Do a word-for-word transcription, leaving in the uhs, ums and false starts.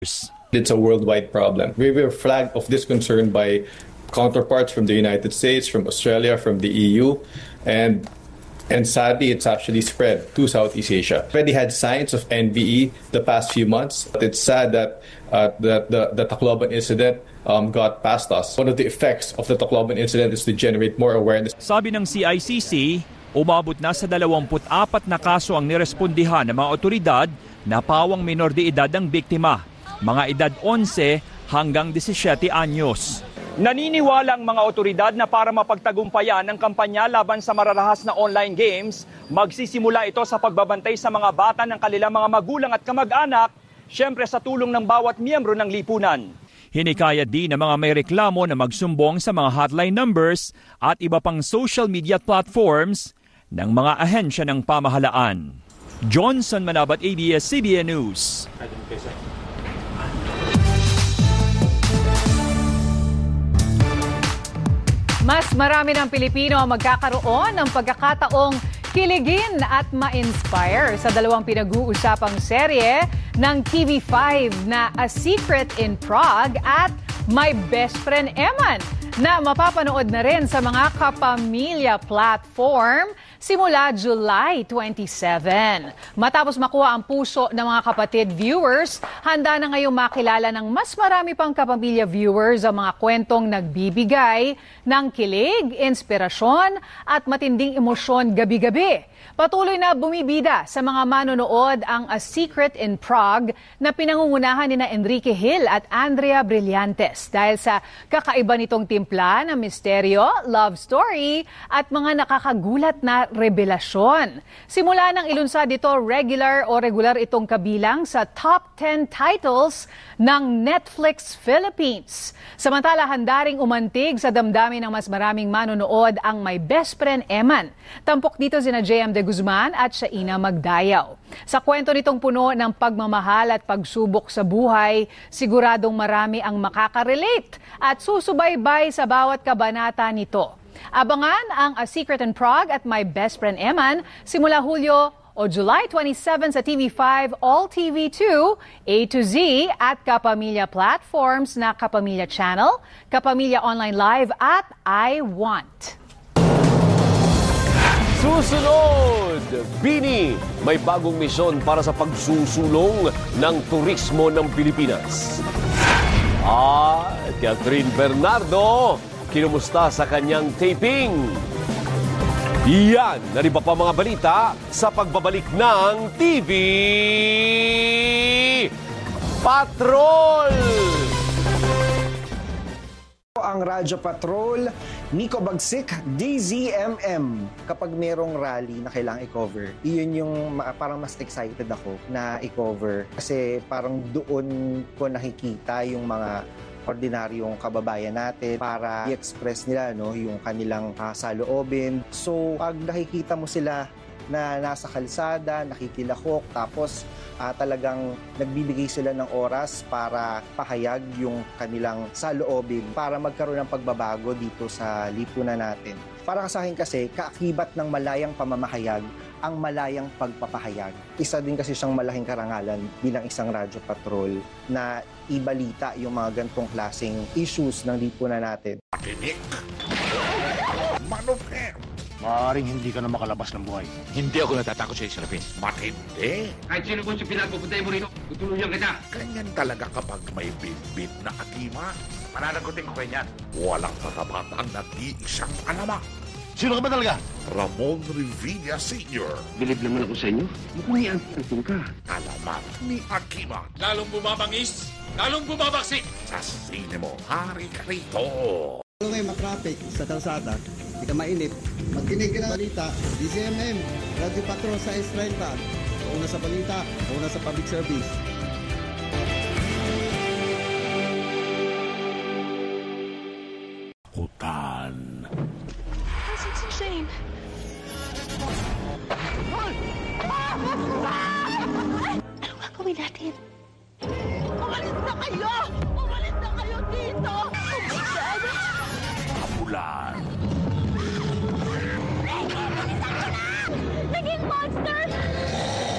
It's a worldwide problem. We were flagged of this concern by counterparts from the United States, from Australia, from the E U, and and sadly, it's actually spread to Southeast Asia. Already had signs of N V E the past few months. But it's sad that uh, the, the, the Tacloban incident um, got past us. One of the effects of the Tacloban incident is to generate more awareness. Sabi ng C I C C, umabot na sa dalawampu't apat na kaso ang nirespondihan ng mga otoridad na pawang minor de edad ang biktima. Mga edad eleven hanggang seventeen anyos. Naniniwala ang mga otoridad na para mapagtagumpayan ang kampanya laban sa mararahas na online games, magsisimula ito sa pagbabantay sa mga bata ng kanilang mga magulang at kamag-anak, syempre sa tulong ng bawat miyembro ng lipunan. Hinikayat din ng mga may reklamo na magsumbong sa mga hotline numbers at iba pang social media platforms ng mga ahensya ng pamahalaan. Johnson Manabat, A B S C B N News. Mas marami ng Pilipino ang magkakaroon ng pagkakataong kiligin at ma-inspire sa dalawang pinag-uusapang serye ng T V five na A Secret in Prague at My Best Friend Eman na mapapanood na rin sa mga kapamilya platform simula July twenty-seven. Matapos makuha ang puso ng mga kapatid viewers, handa na ngayong makilala ng mas marami pang kapamilya viewers ang mga kwentong nagbibigay ng kilig, inspirasyon at matinding emosyon gabi-gabi. Patuloy na bumibida sa mga manonood ang A Secret in Prague na pinangungunahan ni na Enrique Hill at Andrea Brillantes dahil sa kakaiba nitong timpla ng misteryo, love story at mga nakakagulat na revelasyon. Simula ng ilunsad dito, regular o regular itong kabilang sa top ten titles ng Netflix Philippines. Samantala, handa ring umantig sa damdamin ng mas maraming manonood ang My Best Friend Eman. Tampok dito sina J M de Guzman at Shaina Magdayaw. Sa kwento nitong puno ng pagmamahal at pagsubok sa buhay, siguradong marami ang makaka-relate at susubaybay sa bawat kabanata nito. Abangan ang A Secret in Prague at My Best Friend Eman simula Hulyo o July twenty-seven sa T V five, All T V two, A to Z at Kapamilya platforms na Kapamilya Channel, Kapamilya Online Live at I Want. Susunod, Bini, may bagong misyon para sa pagsusulong ng turismo ng Pilipinas. At Catherine Bernardo, kinumusta sa kanyang taping? Yan, nariba pa mga balita sa pagbabalik ng T V Patrol! Ang Radyo Patrol, Nico Bagsik, D Z M M. Kapag merong rally na kailangang i-cover, iyon yung parang mas excited ako na i-cover. Kasi parang doon ko nakikita yung mga ordinaryong kababayan natin para i-express nila no, yung kanilang uh, saloobin. So, pag nakikita mo sila na nasa kalsada, nakikilahok, tapos uh, talagang nagbibigay sila ng oras para pahayag yung kanilang saloobin para magkaroon ng pagbabago dito sa lipunan natin. Para sa akin kasi, kaakibat ng malayang pamamahayag ang malayang pagpapahayag. Isa din kasi siyang malaking karangalan bilang isang radyo patrol na ibalita yung mga gantong klaseng issues ng lipunan natin. Patinik! Manufem! Maaaring hindi ka na makalabas ng buhay. Hindi ako natatakot sa Israel. Matindi. Kahit sino kung siya pinapupuntay mo rito, tutuluyan kita. Ganyan talaga kapag may bit-bit na akima. Pananagutin ko kanya. Walang katapat ang nag-iisang alamak. Sino ka ba talaga? Ramon Revilla Senior Bilib naman ako sa inyo. Mukhang iantong ka. Alamat ni Akima. Lalong bumabangis, lalong bumabaksik. Sa sine mo, hari ka rito. Kung may matraffic sa kalsada, hindi ka mainip, magkinig ka ng balita, D Z M M, Radio Patrol sa S thirty. Una sa balita, una sa public service. Hutan. It's insane.